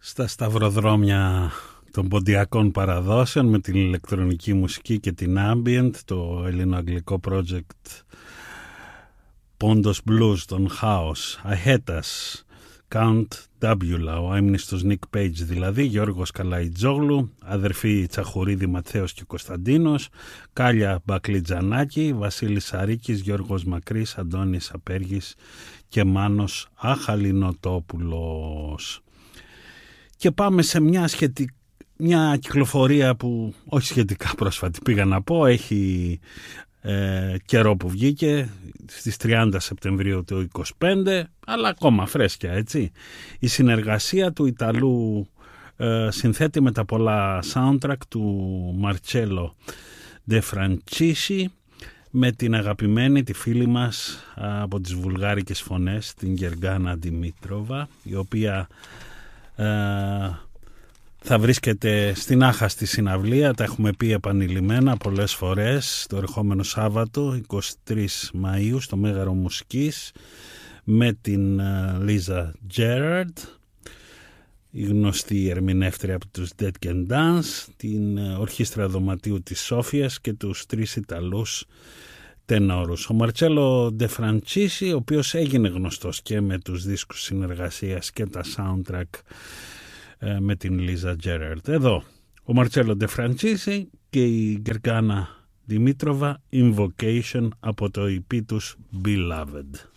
στα σταυροδρόμια των ποντιακών παραδόσεων με την ηλεκτρονική μουσική και την ambient, το ελληνοαγγλικό project Pondos Blues, τον House, Ahetas, Count Dubula, ο έμνηστος Nick Page δηλαδή, Γιώργος Καλαϊτζόγλου, αδερφοί Τσαχουρίδη Ματθαίος και Κωνσταντίνος, Κάλια Μπακλιτζανάκη, Βασίλης Σαρίκης, Γιώργος Μακρύς, Αντώνης Απέργης και Μάνος Αχαλινοτόπουλος. Και πάμε σε μια κυκλοφορία που όχι σχετικά πρόσφατη πήγα να πω, έχει καιρό που βγήκε, στις 30 Σεπτεμβρίου του 25, αλλά ακόμα φρέσκια, έτσι. Η συνεργασία του Ιταλού συνθέτη με τα πολλά soundtrack του Μαρτσέλο Ντε Φραντσίσι, με την αγαπημένη, τη φίλη μας από τις βουλγάρικες φωνές, την Γεργάνα Δημήτροβα, η οποία θα βρίσκεται στην άχαστη συναυλία, τα έχουμε πει επανειλημμένα πολλές φορές, το ερχόμενο Σάββατο 23 Μαΐου στο Μέγαρο Μουσικής, με την Λίζα Τζέραρντ, η γνωστή ερμηνεύτρια από τους Dead Can Dance, την ορχήστρα δωματίου της Σόφιας και τους 3 Ιταλούς τενόρους. Ο Μαρτσέλο Ντε Φραντσίσι, ο οποίος έγινε γνωστός και με τους δίσκους συνεργασίας και τα soundtrack με την Λίζα Τζέραρντ. Εδώ ο Μαρτσέλο Ντε Φραντσίσι και η Γκεργάνα Δημήτροβα, Invocation από το EP τους Beloved.